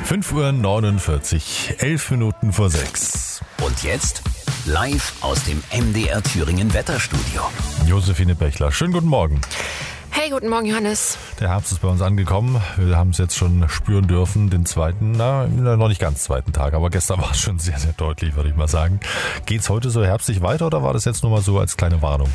5:49 Uhr, 11 Minuten vor 6. Und jetzt live aus dem MDR Thüringen Wetterstudio. Josephine Bechler, schönen guten Morgen. Hey, guten Morgen, Johannes. Der Herbst ist bei uns angekommen. Wir haben es jetzt schon spüren dürfen, den zweiten, noch nicht ganz zweiten Tag, aber gestern war es schon sehr, sehr deutlich, würde ich mal sagen. Geht's heute so herbstlich weiter oder war das jetzt nur mal so als kleine Warnung?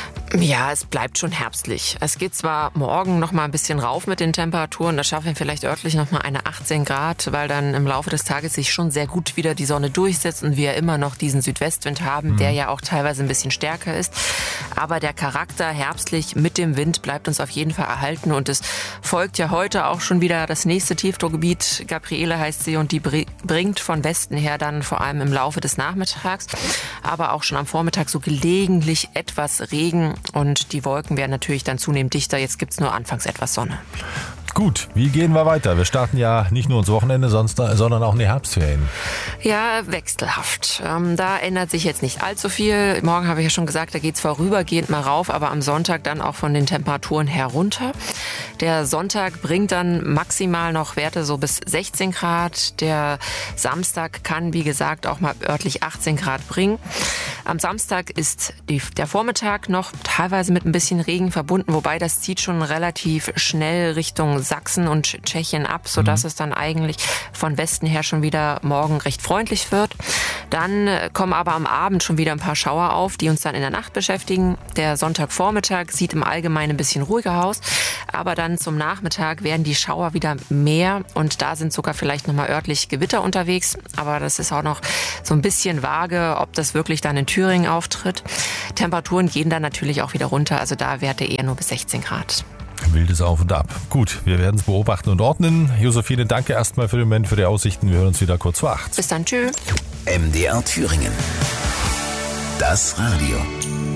Ja, es bleibt schon herbstlich. Es geht zwar morgen noch mal ein bisschen rauf mit den Temperaturen, da schaffen wir vielleicht örtlich noch mal eine 18 Grad, weil dann im Laufe des Tages sich schon sehr gut wieder die Sonne durchsetzt und wir immer noch diesen Südwestwind haben, der ja auch teilweise ein bisschen stärker ist. Aber der Charakter herbstlich mit dem Wind bleibt uns auf jeden Fall erhalten und es folgt ja heute auch schon wieder das nächste Tiefdruckgebiet. Gabriele heißt sie und die bringt von Westen her dann vor allem im Laufe des Nachmittags, aber auch schon am Vormittag so gelegentlich etwas Regen und die Wolken werden natürlich dann zunehmend dichter. Jetzt gibt's nur anfangs etwas Sonne. Gut, wie gehen wir weiter? Wir starten ja nicht nur ins Wochenende, sondern auch in die Herbstferien. Ja, wechselhaft. Da ändert sich jetzt nicht allzu viel. Morgen habe ich ja schon gesagt, da geht's vorübergehend mal rauf, aber am Sonntag dann auch von den Temperaturen herunter. Der Sonntag bringt dann maximal noch Werte so bis 16 Grad. Der Samstag kann, wie gesagt, auch mal örtlich 18 Grad bringen. Am Samstag ist der Vormittag noch teilweise mit ein bisschen Regen verbunden, wobei das zieht schon relativ schnell Richtung Sachsen und Tschechien ab, sodass es dann eigentlich von Westen her schon wieder morgen recht freundlich wird. Dann kommen aber am Abend schon wieder ein paar Schauer auf, die uns dann in der Nacht beschäftigen. Der Sonntagvormittag sieht im Allgemeinen ein bisschen ruhiger aus, aber dann zum Nachmittag werden die Schauer wieder mehr und da sind sogar vielleicht nochmal örtlich Gewitter unterwegs, aber das ist auch noch so ein bisschen vage, ob das wirklich dann in Thüringen auftritt. Temperaturen gehen dann natürlich auch wieder runter, also da Werte eher nur bis 16 Grad. Wildes Auf und Ab. Gut, wir werden es beobachten und ordnen. Josephine, danke erstmal für den Moment, für die Aussichten. Wir hören uns wieder kurz vor 8. Bis dann, tschüss. MDR Thüringen. Das Radio.